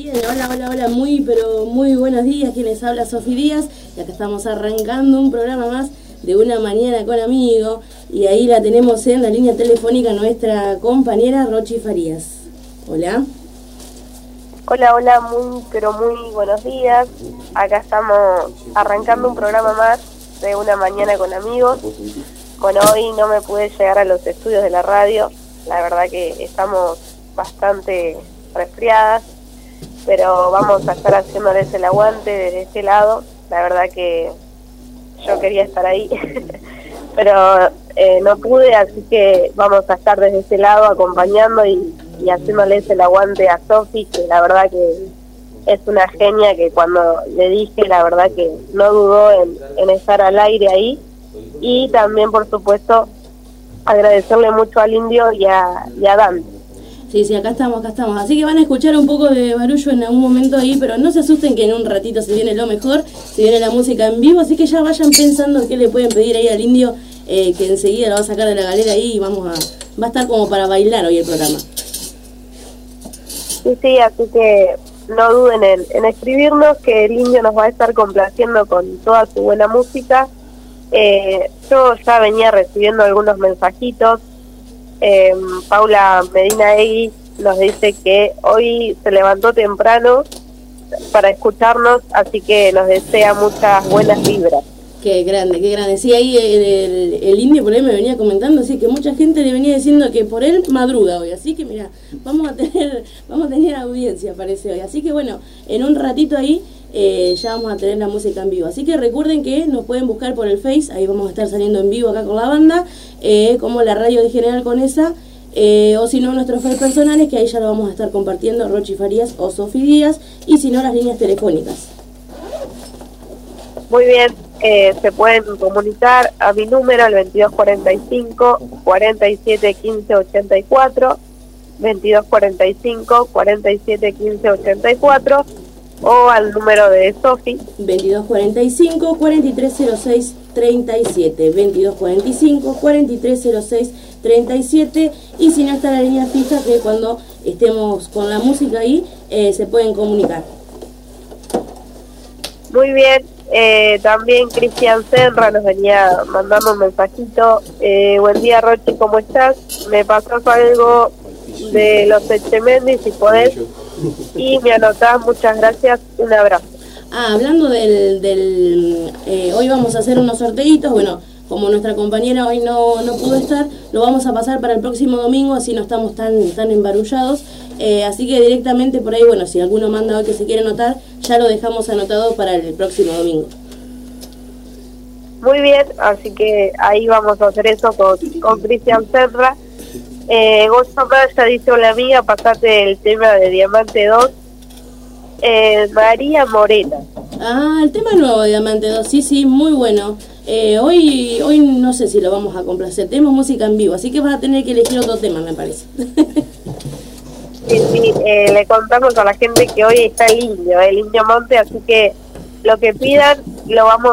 Bien, hola, hola, hola, pero muy buenos días. Quien les habla, Sofi Díaz, y acá estamos arrancando un programa más de Una Mañana con Amigos, y ahí la tenemos en la línea telefónica nuestra compañera Rochi Farías. Hola. Hola, hola, pero muy buenos días. Acá estamos arrancando un programa más de Una Mañana con Amigos. Bueno, hoy no me pude llegar a los estudios de la radio, la verdad que estamos bastante resfriadas, pero vamos a estar haciéndoles el aguante desde este lado. La verdad que yo quería estar ahí, pero no pude, así que vamos a estar desde este lado acompañando y haciéndoles el aguante a Sofi, que la verdad que es una genia, que cuando le dije, la verdad que no dudó en estar al aire ahí. Y también, por supuesto, agradecerle mucho al Indio y a Dante. Sí, acá estamos. Así que van a escuchar un poco de barullo en algún momento ahí, pero no se asusten que en un ratito se viene lo mejor, se viene la música en vivo, así que ya vayan pensando qué le pueden pedir ahí al Indio, que enseguida lo va a sacar de la galera ahí y va a estar como para bailar hoy el programa. Sí, así que no duden en escribirnos, que el Indio nos va a estar complaciendo con toda su buena música. Yo ya venía recibiendo algunos mensajitos. Paula Medina Egui nos dice que hoy se levantó temprano para escucharnos, así que nos desea muchas buenas vibras. Qué grande. Sí, ahí el Indio por ahí me venía comentando, así que mucha gente le venía diciendo que por él madruga hoy, así que mira, vamos a tener audiencia, parece hoy. Así que bueno, en un ratito ahí ya vamos a tener la música en vivo. Así que recuerden que nos pueden buscar por el Face, ahí vamos a estar saliendo en vivo acá con la banda, como la radio de General Conesa, o si no nuestros Face personales, que ahí ya lo vamos a estar compartiendo, Rochi Farías o Sofi Díaz, y si no las líneas telefónicas. Muy bien, se pueden comunicar a mi número, al 2245 47 15 84, 2245 47 15 84, o al número de Sofi, 2245 4306 37, 2245 4306 37, y si no está la línea fija, que cuando estemos con la música ahí se pueden comunicar. Muy bien. También Cristian Senra nos venía mandando un mensajito. Buen día, Rochi, ¿cómo estás? Me pasó algo de los Echemendi, si podés, y me anotás. Muchas gracias, un abrazo. Hablando hoy vamos a hacer unos sorteitos. Bueno, como nuestra compañera hoy no pudo estar, lo vamos a pasar para el próximo domingo, así no estamos tan embarullados. Así que directamente por ahí, bueno, si alguno manda hoy que se quiere anotar, ya lo dejamos anotado para el próximo domingo. Muy bien, así que ahí vamos a hacer eso con Cristian Serra. Gozo ya dice: hola amiga, pasate el tema de Diamante 2. María Morena. El tema nuevo de Diamante 2, sí, muy bueno. Hoy no sé si lo vamos a complacer, tenemos música en vivo, así que vas a tener que elegir otro tema, me parece. Sí, le contamos a la gente que hoy está el Indio Monte, así que lo que pidan lo vamos